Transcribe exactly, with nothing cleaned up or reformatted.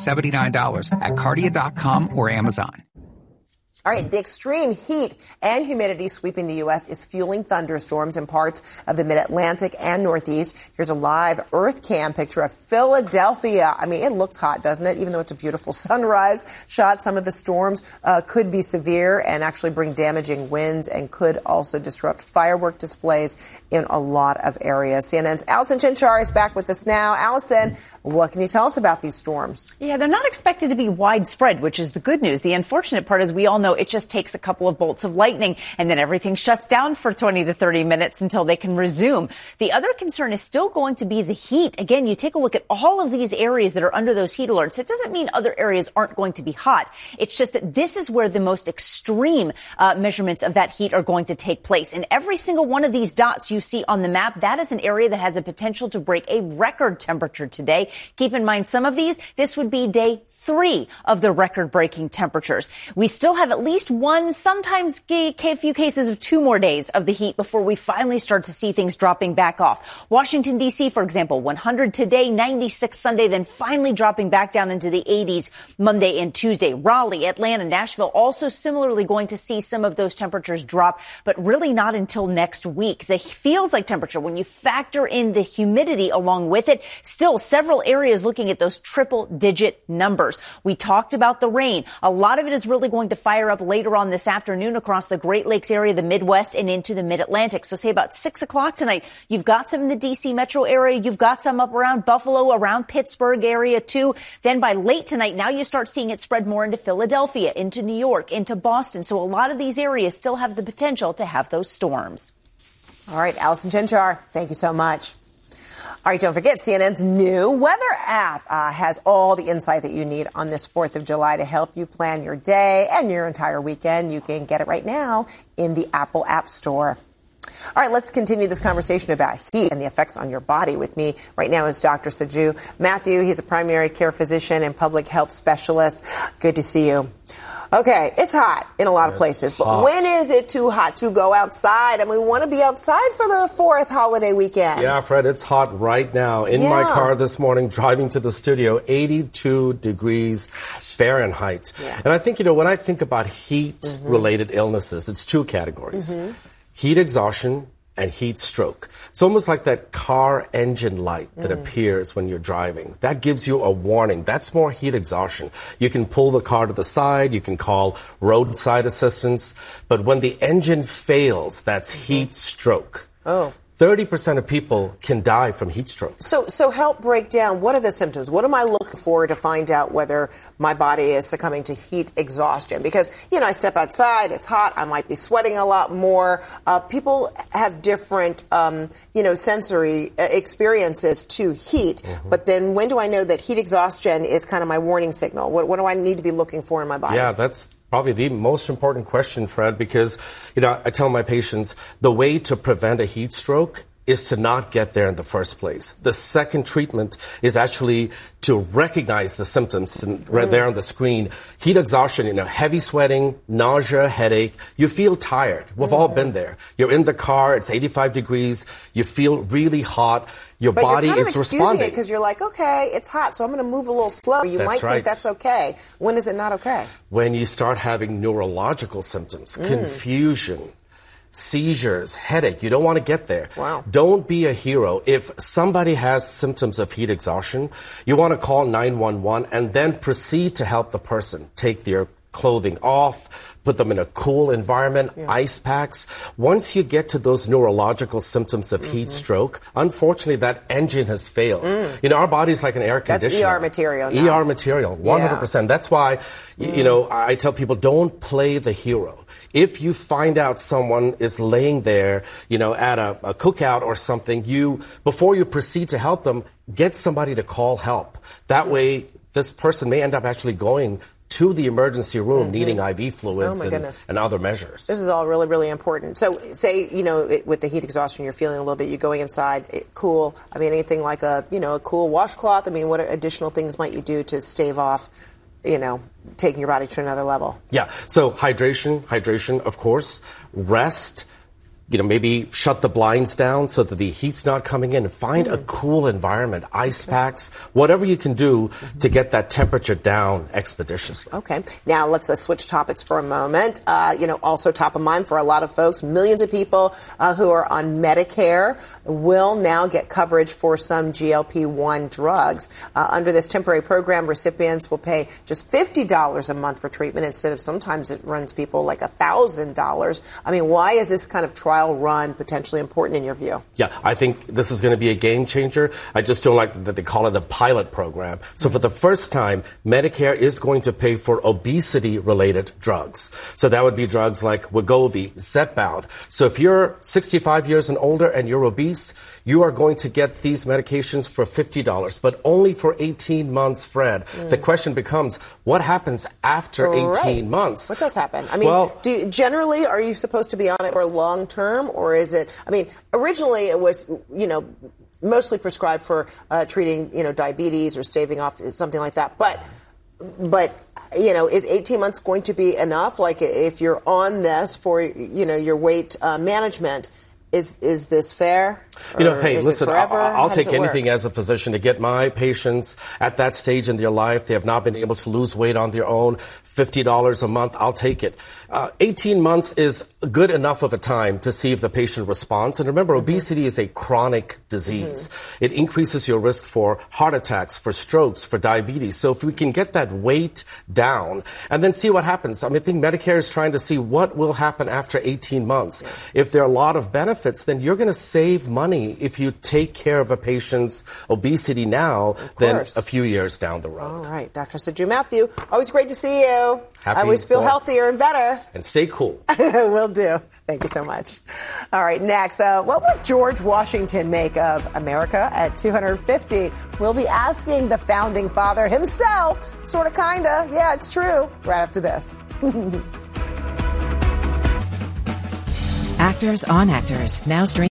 seventy-nine dollars at Cardia dot com or Amazon. All right, the extreme heat and humidity sweeping the U S is fueling thunderstorms in parts of the mid-Atlantic and Northeast. Here's a live Earth Cam picture of Philadelphia. I mean, it looks hot, doesn't it? Even though it's a beautiful sunrise shot, some of the storms uh, could be severe and actually bring damaging winds and could also disrupt firework displays in a lot of areas. C N N's Allison Chinchar is back with us now. Allison, what can you tell us about these storms? Yeah, they're not expected to be widespread, which is the good news. The unfortunate part is we all know it just takes a couple of bolts of lightning and then everything shuts down for twenty to thirty minutes until they can resume. The other concern is still going to be the heat. Again, you take a look at all of these areas that are under those heat alerts. It doesn't mean other areas aren't going to be hot. It's just that this is where the most extreme uh, measurements of that heat are going to take place. And every single one of these dots you see on the map, that is an area that has a potential to break a record temperature today. Keep in mind, some of these, this would be day three of the record-breaking temperatures. We still have at least one, sometimes a few cases of two more days of the heat before we finally start to see things dropping back off. Washington, D C, for example, one hundred today, ninety-six Sunday, then finally dropping back down into the eighties Monday and Tuesday. Raleigh, Atlanta, Nashville also similarly going to see some of those temperatures drop, but really not until next week. The feels like temperature, when you factor in the humidity along with it, still several areas looking at those triple-digit numbers. We talked about the rain. A lot of it is really going to fire up later on this afternoon across the Great Lakes area, the Midwest, and into the Mid-Atlantic. So say about six o'clock tonight, you've got some in the D C metro area. You've got some up around Buffalo, around Pittsburgh area too. Then by late tonight, now you start seeing it spread more into Philadelphia, into New York, into Boston. So a lot of these areas still have the potential to have those storms. All right, Allison Chinchar, thank you so much. All right, don't forget, C N N's new weather app uh, has all the insight that you need on this fourth of July to help you plan your day and your entire weekend. You can get it right now in the Apple App Store. All right, let's continue this conversation about heat and the effects on your body. With me right now is Doctor Saju Matthew. He's a primary care physician and public health specialist. Good to see you. Okay, it's hot in a lot of places, but hot. When is it too hot to go outside? And we want to be outside for the fourth holiday weekend. Yeah, Fred, it's hot right now. In yeah. my car this morning, driving to the studio, eighty-two degrees Fahrenheit. Yeah. And I think, you know, when I think about heat-related mm-hmm. illnesses, it's two categories. Mm-hmm. Heat exhaustion and heat stroke. It's almost like that car engine light that mm. appears when you're driving. That gives you a warning. That's more heat exhaustion. You can pull the car to the side. You can call roadside assistance. But when the engine fails, that's mm-hmm. heat stroke. Oh. thirty percent of people can die from heat stroke. So, so help break down, what are the symptoms? What am I looking for to find out whether my body is succumbing to heat exhaustion? Because, you know, I step outside, it's hot, I might be sweating a lot more. Uh, people have different, um, you know, sensory experiences to heat. Mm-hmm. But then when do I know that heat exhaustion is kind of my warning signal? What, what do I need to be looking for in my body? Yeah, that's probably the most important question, Fred, because, you know, I tell my patients the way to prevent a heat stroke is to not get there in the first place. The second treatment is actually to recognize the symptoms right mm. there on the screen. Heat exhaustion, you know, heavy sweating, nausea, headache. You feel tired. We've mm. all been there. You're in the car, it's eighty-five degrees, you feel really hot. Your but body you're kind is of responding. It because you're like, okay, it's hot, so I'm going to move a little slow. You that's might right. think that's okay. When is it not okay? When you start having neurological symptoms, mm. confusion, seizures, headache. You don't want to get there. Wow. Don't be a hero. If somebody has symptoms of heat exhaustion, you want to call nine one one and then proceed to help the person. Take their clothing off, put them in a cool environment, yeah. ice packs. Once you get to those neurological symptoms of mm-hmm. heat stroke, unfortunately, that engine has failed. Mm. You know, our body's like an air conditioner. That's E R material now. E R material, one hundred percent. Yeah. That's why, mm. you know, I tell people, don't play the hero. If you find out someone is laying there, you know, at a, a cookout or something, you, before you proceed to help them, get somebody to call help. That mm. way, this person may end up actually going to the emergency room mm-hmm. needing I V fluids oh and, and other measures. This is all really, really important. So say, you know, it, with the heat exhaustion, you're feeling a little bit, you're going inside, it, cool. I mean, anything like a, you know, a cool washcloth. I mean, what additional things might you do to stave off, you know, taking your body to another level? Yeah. So hydration, hydration, of course, rest, you know, maybe shut the blinds down so that the heat's not coming in. Find mm. a cool environment, ice packs, whatever you can do mm-hmm. to get that temperature down expeditiously. Okay. Now let's uh, switch topics for a moment. Uh, you know, also top of mind for a lot of folks, millions of people uh, who are on Medicare will now get coverage for some G L P one drugs. Uh, under this temporary program, recipients will pay just fifty dollars a month for treatment instead of sometimes it runs people like one thousand dollars. I mean, why is this kind of trial run potentially important in your view? Yeah, I think this is going to be a game changer. I just don't like that they call it a pilot program. So mm-hmm. for the first time, Medicare is going to pay for obesity-related drugs. So that would be drugs like Wegovy, Zepbound. So if you're sixty-five years and older and you're obese, you are going to get these medications for fifty dollars, but only for eighteen months, Fred. Mm. The question becomes, what happens after eighteen right. months? What does happen? I mean, well, do you, generally, are you supposed to be on it for long term, or is it, I mean, originally it was, you know, mostly prescribed for uh, treating, you know, diabetes or staving off something like that. But, but, you know, is eighteen months going to be enough? Like if you're on this for, you know, your weight uh, management, Is is this fair? You know, hey, listen, I'll, I'll take anything work? as a physician to get my patients at that stage in their life. They have not been able to lose weight on their own. fifty dollars a month, I'll take it. Uh, eighteen months is good enough of a time to see if the patient responds. And remember, mm-hmm. obesity is a chronic disease. Mm-hmm. It increases your risk for heart attacks, for strokes, for diabetes. So if we can get that weight down and then see what happens. I mean, I think Medicare is trying to see what will happen after eighteen months. Yeah. If there are a lot of benefits, then you're going to save money if you take care of a patient's obesity now than a few years down the road. All right. Doctor Sajid Mathew, always great to see you. Happy I always feel born. healthier and better. And stay cool. Will do. Thank you so much. All right, next, uh, what would George Washington make of America at two hundred fifty? We'll be asking the founding father himself, sort of, kind of. Yeah, it's true. Right after this. Actors on Actors, now streaming.